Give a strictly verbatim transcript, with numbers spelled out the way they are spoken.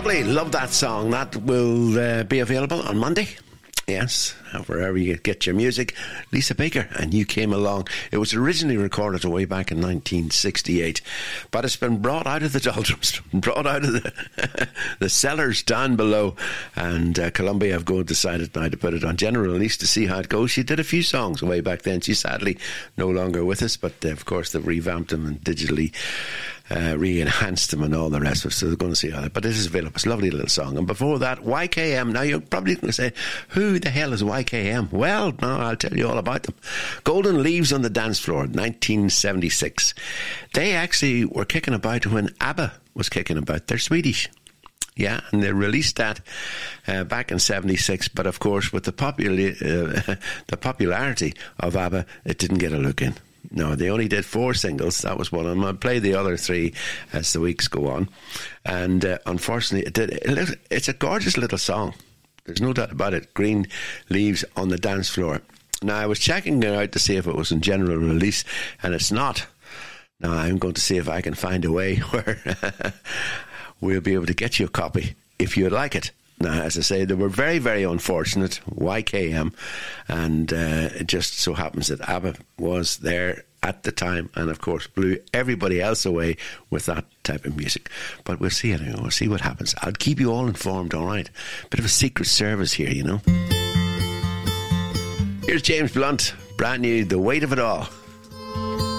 Lovely, love that song. That will uh, be available on Monday. Yes, wherever you get your music. Lisa Baker, and You Came Along. It was originally recorded way back in nineteen sixty-eight, but it's been brought out of the doldrums, brought out of the the cellars down below, and uh, Columbia have go decided now to put it on general release to see how it goes. She did a few songs way back then. She's sadly no longer with us, but uh, of course they've revamped them and digitally Uh, re-enhanced them and all the rest of it, so they're going to see how that. But it is available. It's a lovely little song. And before that, Y K M. Now you're probably going to say, who the hell is Y K M? Well, no, I'll tell you all about them. Golden Leaves on the Dance Floor, nineteen seventy-six. They actually were kicking about when ABBA was kicking about. They're Swedish. Yeah, and they released that uh, back in seventy-six. But of course, with the, popula- uh, the popularity of ABBA, it didn't get a look in. No, they only did four singles. That was one of them. I'll play the other three as the weeks go on. And uh, unfortunately, it did. It, it's a gorgeous little song. There's no doubt about it. Green Leaves on the Dance Floor. Now, I was checking it out to see if it was in general release, and it's not. Now, I'm going to see if I can find a way where we'll be able to get you a copy if you'd like it. Now, as I say, they were very, very unfortunate, Y K M, and uh, it just so happens that ABBA was there at the time and, of course, blew everybody else away with that type of music. But we'll see anyway. We'll see what happens. I'll keep you all informed, all right? Bit of a secret service here, you know. Here's James Blunt, brand new, The Weight of It All.